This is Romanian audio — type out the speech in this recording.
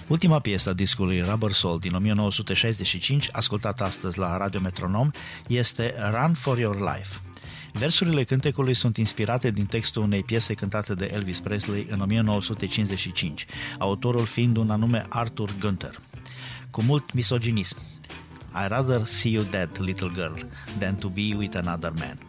Ultima piesă a discului Rubber Soul din 1965, ascultată astăzi la Radio Metronom, este Run for Your Life. Versurile cântecului sunt inspirate din textul unei piese cântate de Elvis Presley în 1955, autorul fiind un anume Arthur Gunther. Cu mult misoginism. I'd rather see you dead, little girl, than to be with another man.